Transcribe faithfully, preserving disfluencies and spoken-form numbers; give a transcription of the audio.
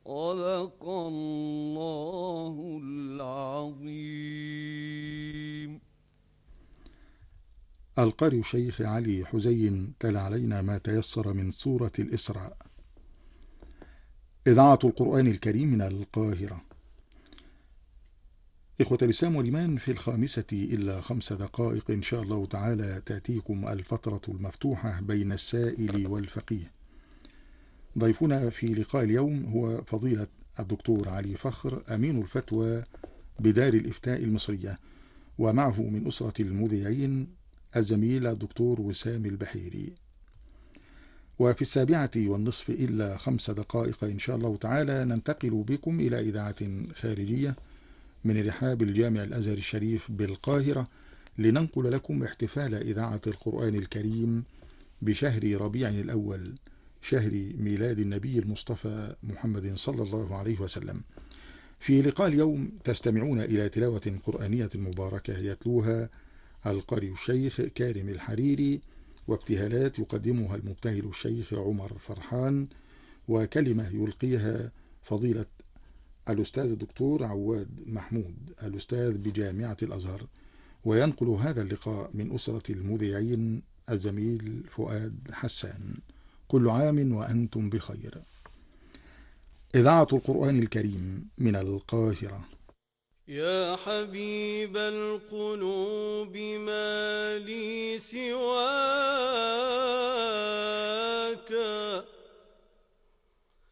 صدق الله العظيم. القارئ الشيخ علي حزين تلا علينا ما تيسر من سورة الإسراء. إذاعة القرآن الكريم من القاهرة. إخوة الإسلام والإيمان، في الخامسة إلا خمس دقائق إن شاء الله تعالى تأتيكم الفترة المفتوحة بين السائل والفقيه. ضيفنا في لقاء اليوم هو فضيلة الدكتور علي فخر، أمين الفتوى بدار الإفتاء المصرية، ومعه من أسرة المذيعين الزميل الدكتور وسام البحيري. وفي السابعة والنصف إلا خمس دقائق إن شاء الله تعالى ننتقل بكم إلى إذاعة خارجية من رحاب الجامع الأزهر الشريف بالقاهرة، لننقل لكم احتفال إذاعة القرآن الكريم بشهر ربيع الأول، شهر ميلاد النبي المصطفى محمد صلى الله عليه وسلم. في لقاء اليوم تستمعون إلى تلاوة قرآنية مباركة يتلوها القارئ الشيخ كارم الحريري، وابتهالات يقدمها المبتهل الشيخ عمر فرحان، وكلمة يلقيها فضيلة الأستاذ الدكتور عواد محمود الأستاذ بجامعة الأزهر. وينقل هذا اللقاء من أسرة المذيعين الزميل فؤاد حسان. كل عام وأنتم بخير. إذاعة القرآن الكريم من القاهرة. يا حبيب القلوب ما لي سواك